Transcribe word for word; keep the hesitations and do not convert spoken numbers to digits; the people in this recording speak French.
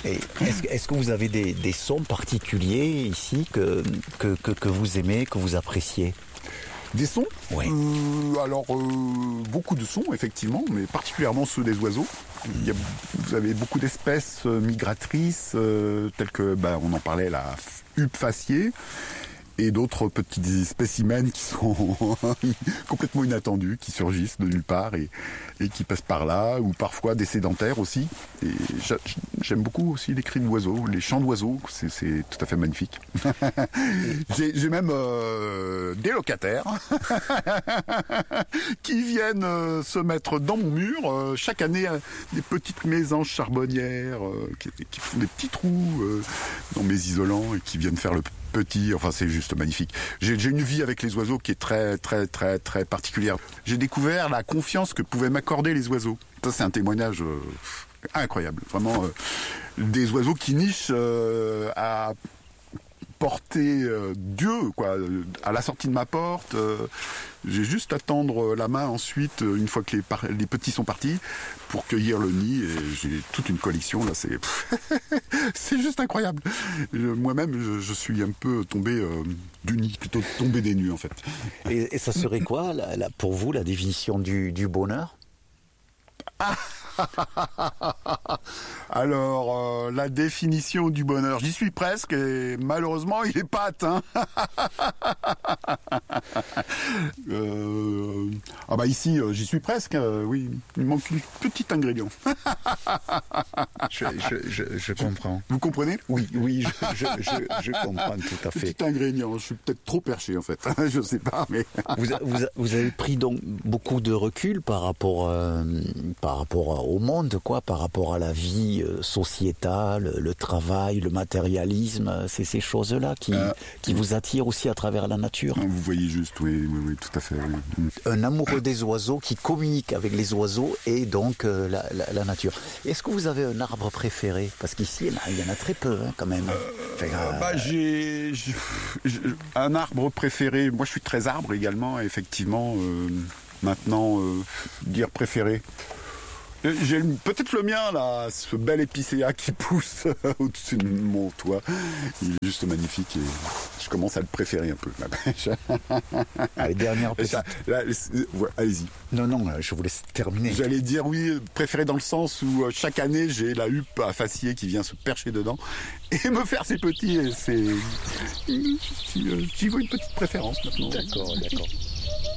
Et est-ce, est-ce que vous avez des, des sons particuliers ici que, que, que, que vous aimez, que vous appréciez ? Des sons ? Oui. Euh, alors, euh, beaucoup de sons, effectivement, mais particulièrement ceux des oiseaux. Il y a, vous avez beaucoup d'espèces migratrices, euh, telles que, bah, on en parlait, la huppe faciée, et d'autres petits spécimens qui sont complètement inattendus, qui surgissent de nulle part et, et qui passent par là, ou parfois des sédentaires aussi. Et j'aime beaucoup aussi les cris d'oiseaux, les chants d'oiseaux, c'est, c'est tout à fait magnifique. j'ai, j'ai même euh, des locataires qui viennent euh, se mettre dans mon mur euh, chaque année, euh, des petites mésanges charbonnières euh, qui, qui font des petits trous euh, dans mes isolants et qui viennent faire le petit, enfin c'est juste magnifique. J'ai, j'ai une vie avec les oiseaux qui est très très très très particulière. J'ai découvert la confiance que pouvaient m'accorder les oiseaux. Ça c'est un témoignage euh, incroyable. Vraiment euh, des oiseaux qui nichent euh, à porter euh, Dieu quoi, à la sortie de ma porte. Euh, j'ai juste à tendre la main ensuite, une fois que les, par- les petits sont partis, pour cueillir le nid. Et j'ai toute une collection là. C'est c'est juste incroyable. Je, moi-même, je, je suis un peu tombé euh, du nid, plutôt tombé des nues en fait. Et, et ça serait quoi, la, la, pour vous, la définition du, du bonheur ? Ah Alors, euh, la définition du bonheur, j'y suis presque et malheureusement, il n'est pas atteint. euh, ah bah ici, euh, j'y suis presque, euh, oui, il manque un petit ingrédient. je, je, je, je comprends. Vous comprenez ? Oui, oui, je, je, je, je comprends tout à fait. Petit ingrédient, je suis peut-être trop perché en fait, je sais pas, mais... vous, vous, vous avez pris donc beaucoup de recul par rapport, euh, par rapport au monde, quoi, par rapport à la vie euh, sociétale, le travail, le matérialisme, c'est ces choses-là qui, euh, qui vous attirent aussi à travers la nature. Vous voyez juste, oui, oui, oui, tout à fait. Oui. Un amoureux des oiseaux qui communique avec les oiseaux et donc euh, la, la, la nature. Est-ce que vous avez un arbre préféré ? Parce qu'ici, il y en a très peu, hein, quand même. Enfin, euh, bah, j'ai, j'ai, j'ai un arbre préféré. Moi, je suis très arbre également, effectivement. Euh, maintenant, euh, dire préféré. J'ai peut-être le mien, là, ce bel épicéa qui pousse au-dessus de mon toit. Il est juste magnifique et je commence à le préférer un peu. Allez, dernière petite. Là, là, allez-y. Non, non, je vous laisse terminer. J'allais dire oui, préféré dans le sens où chaque année, j'ai la huppe à facier qui vient se percher dedans et me faire ses petits. Et c'est... J'y vois une petite préférence maintenant. D'accord, d'accord.